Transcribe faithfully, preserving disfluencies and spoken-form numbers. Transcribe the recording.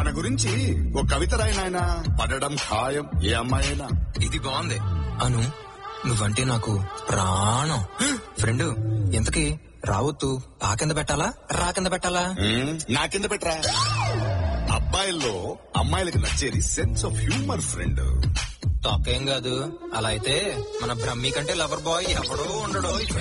తన గురించి ఓ కవిత రాయనాయనా, పడడం ఖాయం ఏ అమ్మాయినా. ఇది బాగుంది. అను, నువ్వంటే నాకు ప్రాణం. ఫ్రెండ్, ఎంతకీ రావద్దు పా కింద పెట్టాలా రా కింద పెట్టాలా? నా కింద పెట్టరా. అబ్బాయిల్లో అమ్మాయిలకి నచ్చేది సెన్స్ ఆఫ్ హ్యూమర్ ఫ్రెండ్. తొక్కేం కాదు. అలా అయితే మన బ్రహ్మి కంటే లవర్ బాయ్ ఎవడో ఉండడు.